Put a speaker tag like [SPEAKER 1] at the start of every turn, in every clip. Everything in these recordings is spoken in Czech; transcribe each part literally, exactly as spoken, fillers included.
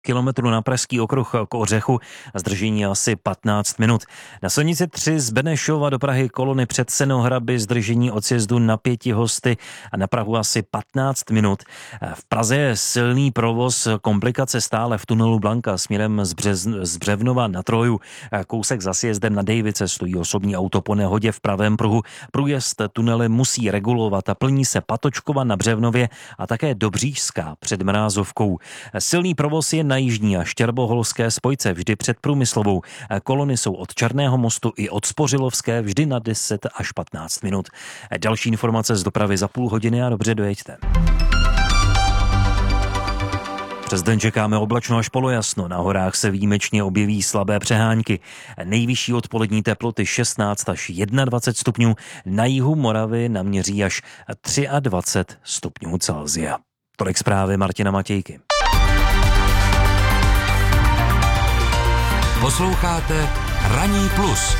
[SPEAKER 1] kilometru na Pražský okruh k Ořechu a zdržení asi patnáct minut. Na silnici tři z Benešova do Prahy kolony před Senohraby zdržení od sjezdu na Pětihosty a na Prahu asi patnáct minut. V Praze je silný provoz, komplikace stále v tunelu Blanka směrem z, Břez, z Břevnova na Troju. Kousek za sjezdem na Dejvice stojí osobní auto po nehodě v pravém pruhu. Průjezd tunely musí regulovat a plní se Patočkova na Břevnově a také Dobřížská před Mrázovkou. Silný provoz je na jižní a štěrboholské spojce vždy před Průmyslovou. Kolony jsou od Černého mostu i od Spořilovské vždy na deset až patnáct minut. Další informace z dopravy za půl hodiny a dobře dojeďte. Přes den čekáme oblačno až polojasno, na horách se výjimečně objeví slabé přehánky. Nejvyšší odpolední teploty šestnáct až dvacet jedna stupňů, na jihu Moravy naměří až dvacet tři stupňů Celsia. Tolik zprávy Martina Matějky.
[SPEAKER 2] Posloucháte Ranní plus.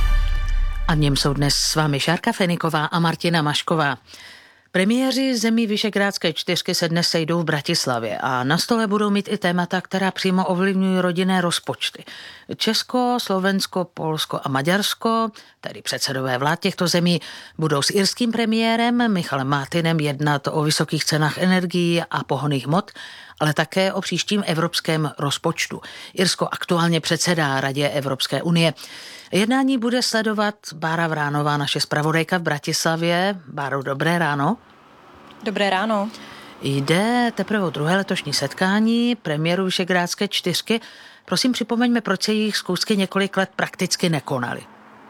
[SPEAKER 3] A v něm jsou dnes s vámi Šárka Feniková a Martina Mašková. Premiéři zemí Visegrádské čtyřky se dnes sejdou v Bratislavě a na stole budou mít i témata, která přímo ovlivňují rodinné rozpočty. Česko, Slovensko, Polsko a Maďarsko, tedy předsedové vlád těchto zemí, budou s irským premiérem Michalem Martinem jednat o vysokých cenách energií a pohonných hmot, ale také o příštím evropském rozpočtu. Irsko aktuálně předsedá Radě Evropské unie. Jednání bude sledovat Bára Vránová, naše zpravodajka v Bratislavě. Báro, dobré ráno.
[SPEAKER 4] Dobré ráno.
[SPEAKER 3] Jde teprve o druhé letošní setkání premiérů Visegrádské čtyřky. Prosím, připomeňme, proč se jejich schůzky několik let prakticky nekonaly.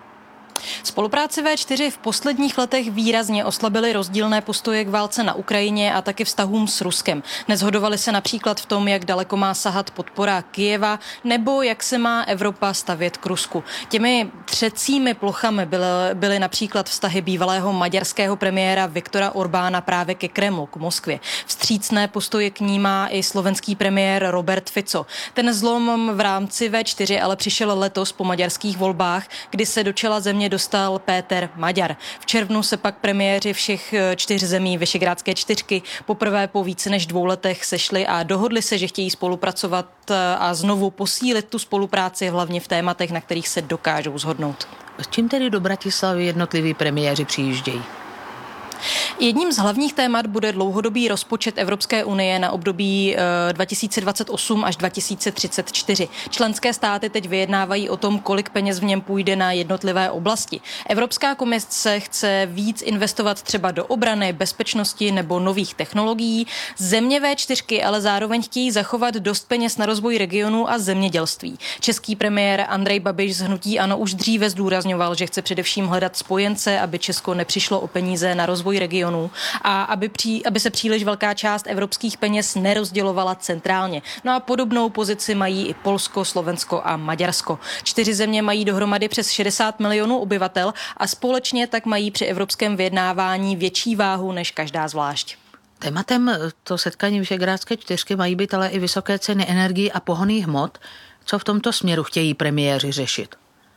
[SPEAKER 4] Spolupráci vé čtyři v posledních letech výrazně oslabily rozdílné postoje k válce na Ukrajině a taky vztahům s Ruskem. Neshodovali se například v tom, jak daleko má sahat podpora Kyjeva, nebo jak se má Evropa stavět k Rusku. Těmi třecími plochami byly, byly například vztahy bývalého maďarského premiéra Viktora Orbána právě ke Kremlu, k Moskvě. Vstřícné postoje k ní má i slovenský premiér Robert Fico. Ten zlom v rámci vé čtyři ale přišel letos po maďarských volbách, kdy se do čela země dostal Péter Maďar. V červnu se pak premiéři všech čtyř zemí Visegrádské čtyřky poprvé po více než dvou letech sešli a dohodli se, že chtějí spolupracovat a znovu posílit tu spolupráci hlavně v tématech, na kterých se dokážou shodnout.
[SPEAKER 3] S čím tedy do Bratislavy jednotliví premiéři přijíždějí?
[SPEAKER 4] Jedním z hlavních témat bude dlouhodobý rozpočet Evropské unie na období dva tisíce dvacet osm až dva tisíce třicet čtyři. Členské státy teď vyjednávají o tom, kolik peněz v něm půjde na jednotlivé oblasti. Evropská komise chce víc investovat třeba do obrany, bezpečnosti nebo nových technologií. Země vé čtyřky ale zároveň chtějí zachovat dost peněz na rozvoj regionů a zemědělství. Český premiér Andrej Babiš z hnutí ANO už dříve zdůrazňoval, že chce především hledat spojence, aby Česko nepřišlo o peníze na rozvoj regionů a aby, pří, aby se příliš velká část evropských peněz nerozdělovala centrálně. No a podobnou pozici mají i Polsko, Slovensko a Maďarsko. Čtyři země mají dohromady přes šedesát milionů obyvatel a společně tak mají při evropském vyjednávání větší váhu než každá zvlášť.
[SPEAKER 3] Tématem to setkání Visegrádské čtyřky mají být ale i vysoké ceny energií a pohonných hmot. Co v tomto směru chtějí premiéři řešit?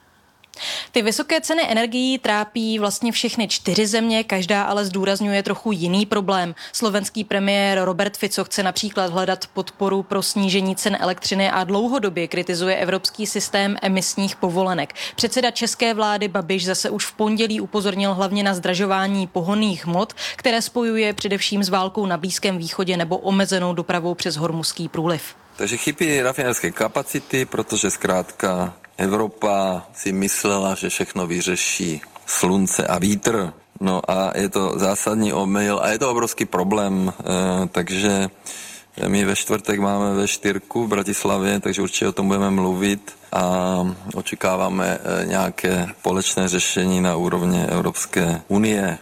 [SPEAKER 4] Ty vysoké ceny energií trápí vlastně všechny čtyři země, každá ale zdůrazňuje trochu jiný problém. Slovenský premiér Robert Fico chce například hledat podporu pro snížení cen elektřiny a dlouhodobě kritizuje evropský systém emisních povolenek. Předseda české vlády Babiš zase už v pondělí upozornil hlavně na zdražování pohonných hmot, které spojuje především s válkou na Blízkém východě nebo omezenou dopravou přes Hormuzský průliv.
[SPEAKER 5] Takže chybí rafinerské kapacity, protože zkrátka Evropa si myslela, že všechno vyřeší slunce a vítr. No a je to zásadní omyl a je to obrovský problém, e, takže my ve čtvrtek máme ve čtyřku v Bratislavě, takže určitě o tom budeme mluvit a očekáváme e, nějaké společné řešení na úrovni Evropské unie.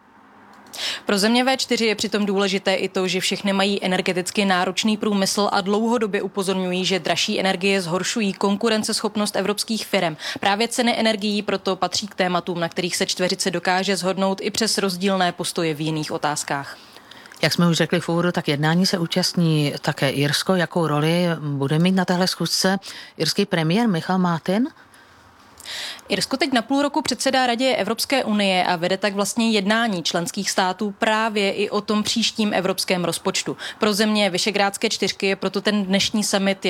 [SPEAKER 4] Pro země vé čtyři je přitom důležité i to, že všechny mají energeticky náročný průmysl a dlouhodobě upozorňují, že dražší energie zhoršují konkurenceschopnost evropských firem. Právě ceny energií proto patří k tématům, na kterých se čtveřice dokáže shodnout i přes rozdílné postoje v jiných otázkách.
[SPEAKER 3] Jak jsme už řekli v úvodu, tak jednání se účastní také Irsko. Jakou roli bude mít na téhle schůzce irský premiér Michal Martin?
[SPEAKER 4] Irsko teď na půl roku předsedá Radě Evropské unie a vede tak vlastně jednání členských států právě i o tom příštím evropském rozpočtu. Pro země Visegrádské čtyřky je proto ten dnešní summit